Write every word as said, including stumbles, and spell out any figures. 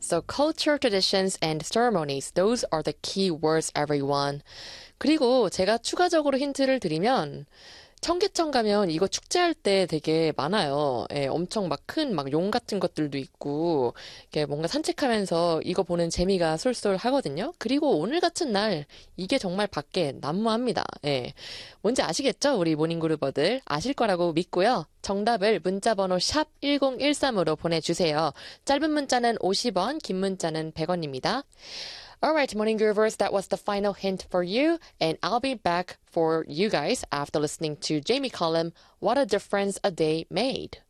So culture, traditions, and ceremonies. Those are the key words, everyone. 그리고 제가 추가적으로 힌트를 드리면 청계천 가면 이거 축제할 때 되게 많아요. 예, 엄청 막 큰 막 용 같은 것들도 있고, 이게 뭔가 산책하면서 이거 보는 재미가 쏠쏠 하거든요. 그리고 오늘 같은 날, 이게 정말 밖에 난무합니다. 예. 뭔지 아시겠죠? 우리 모닝그루버들. 아실 거라고 믿고요. 정답을 문자번호 샵 일공일삼으로 보내주세요. 짧은 문자는 오십 원, 긴 문자는 백 원입니다. Alright, Morning Groovers, that was the final hint for you, and I'll be back for you guys after listening to Jamie Cullum, What a Difference a Day Made.